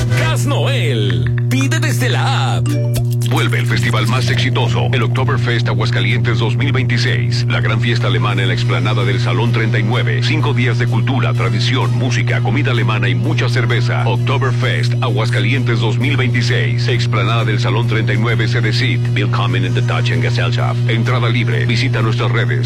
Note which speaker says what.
Speaker 1: Gas Noel. Pide desde la app.
Speaker 2: Vuelve el festival más exitoso, el Oktoberfest Aguascalientes 2026. La gran fiesta alemana en la explanada del Salón 39. 5 días de cultura, tradición, música, comida alemana y mucha cerveza. Oktoberfest Aguascalientes 2026. Explanada del Salón 39, sede SID. Willkommen in the Deutschen Gesellschaft. Entrada libre. Visita nuestras redes.